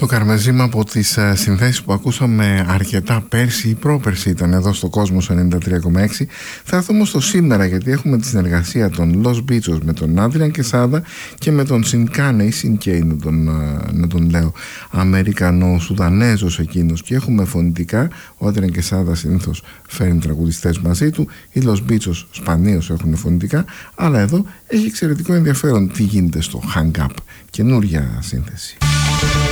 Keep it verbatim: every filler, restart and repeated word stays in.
Το Καρμεζίμα από τις uh, συνθέσεις που ακούσαμε αρκετά πέρσι ή πρόπερσι ήταν εδώ στο Κόσμος ενενήντα τρία κόμμα έξι. Θα έρθουμε στο σήμερα, γιατί έχουμε τη συνεργασία των Los Bichos με τον Άντριαν Κεσάδα και με τον Συνκάνε ή Συνκέι να τον, uh, να τον λέω, Αμερικανό Σουδανέζος εκείνος, και έχουμε φωνητικά. Ο Άντριαν Κεσάδα συνήθως φέρνει τραγουδιστές μαζί του, οι Los Bichos σπανίως έχουν φωνητικά, αλλά εδώ έχει εξαιρετικό ενδιαφέρον τι γίνεται στο Hang Up, καινούρια σύνθεση.